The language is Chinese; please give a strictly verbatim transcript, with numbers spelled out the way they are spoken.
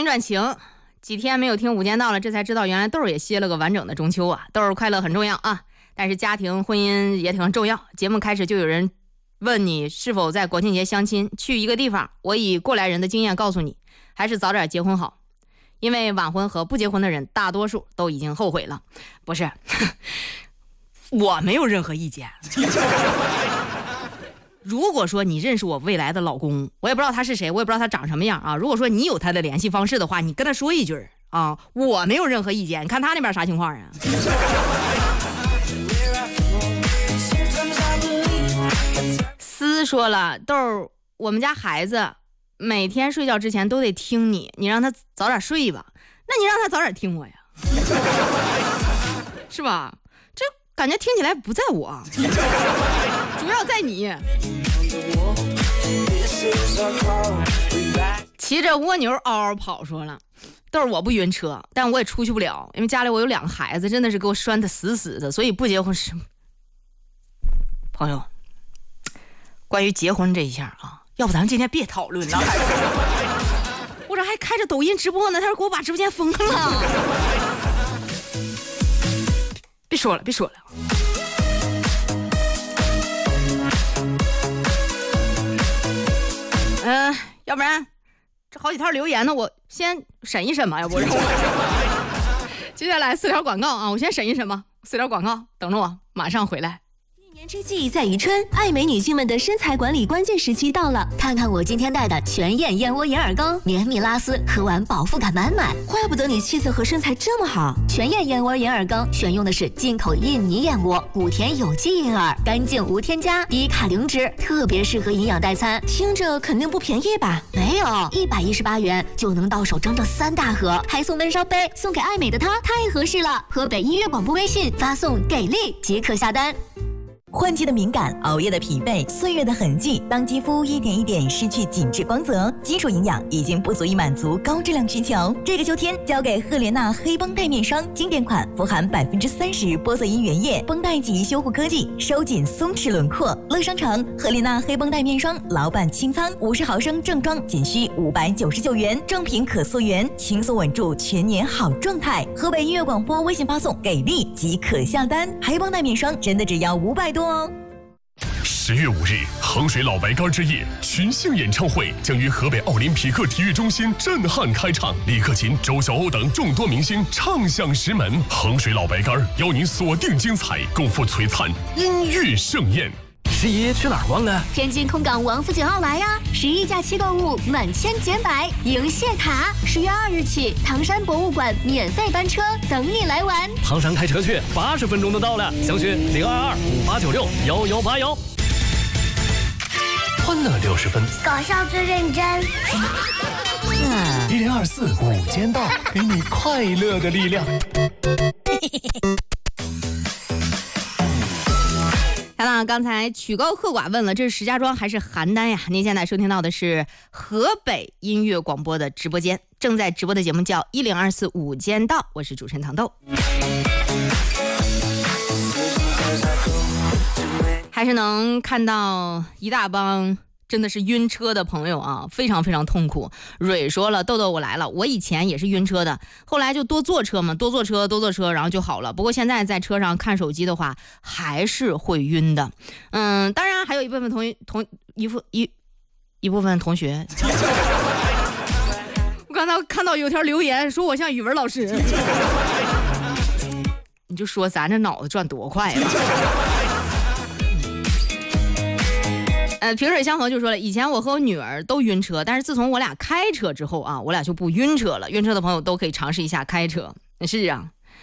转情，几天没有听无间道了，这才知道原来豆儿也歇了个完整的中秋啊。豆儿快乐很重要啊，但是家庭婚姻也挺重要。节目开始就有人问你是否在国庆节相亲，去一个地方，我以过来人的经验告诉你，还是早点结婚好，因为晚婚和不结婚的人大多数都已经后悔了。不是我没有任何意见如果说你认识我未来的老公，我也不知道他是谁，我也不知道他长什么样啊。如果说你有他的联系方式的话，你跟他说一句啊，我没有任何意见。你看他那边啥情况啊？思说了，豆儿，我们家孩子每天睡觉之前都得听你，你让他早点睡吧。那你让他早点听我呀，是吧？这感觉听起来不在我，主要在你。骑着蜗牛嗷嗷跑说了，豆儿，我不晕车，但我也出去不了，因为家里我有两个孩子，真的是给我拴得死死的，所以不结婚是。朋友，关于结婚这一下啊，要不咱们今天别讨论了。我这还开着抖音直播呢，他说给我把直播间封了。别说了，别说了。嗯、呃，要不然这好几条留言呢，我先审一审吧，要不然接下来四条广告啊，我先审一审吧。四条广告，等着我，马上回来。 一年之计在于春，爱美女性们的身材管理关键时期到了。看看我今天带的全燕燕窝银耳羹，绵密拉丝，喝完饱腹感满满，怪不得你气色和身材这么好。全燕燕窝银耳羹选用的是进口印尼燕窝，谷田有机银耳，干净无添加，低卡零脂，特别适合营养代餐。听着肯定不便宜吧？没有，一百一十八元就能到手整整三大盒，还送温烧杯，送给爱美的她太合适了。河北音乐广播微信发送给力即可下单。 换季的敏感，熬夜的疲惫，岁月的痕迹，当肌肤一点一点失去紧致光泽，基础营养已经不足以满足高质量需求。这个秋天交给赫莲娜黑绷带面霜，经典款，富含百分之三十玻色因原液，绷带及修护科技，收紧松弛轮廓。乐商城赫莲娜黑绷带面霜，老板清仓，五十毫升正装仅需五百九十九元，正品可溯源，轻松稳住全年好状态。河北音乐广播微信发送给力即可下单，黑绷带面霜真的只要五百多。 十月五日，衡水老白干之夜群星演唱会将于河北奥林匹克体育中心震撼开唱，李克勤、周晓鸥等众多明星唱响石门。衡水老白干邀您锁定精彩，共赴璀璨音乐盛宴。 十一去哪儿逛呢？ 天津空港王府井奥莱呀！十一假期购物满千减百，赢谢卡。十月二日起，唐山博物馆免费班车等你来玩。 唐山开车去，八十分钟就到了。详询零二二五八九六幺幺八幺。 欢乐六十分， 搞笑最认真。 一零二四五间道，给你快乐的力量。 看到刚才曲高和寡问了，这是石家庄还是邯郸呀？您现在收听到的是河北音乐广播的直播间，正在直播的节目叫一零二四五间道，我是主持人糖豆。还是能看到一大帮真的是晕车的朋友啊，非常非常痛苦。蕊说了，豆豆我来了，我以前也是晕车的，后来就多坐车嘛，多坐车多坐车然后就好了。不过现在在车上看手机的话还是会晕的。嗯，当然还有一部分同同一部一一部分同学我刚才看到有条留言说我像语文老师你就说咱这脑子转多快吧。呃，萍水相逢就说了，以前我和我女儿都晕车，但是自从我俩开车之后啊，我俩就不晕车了。晕车的朋友都可以尝试一下开车。是啊，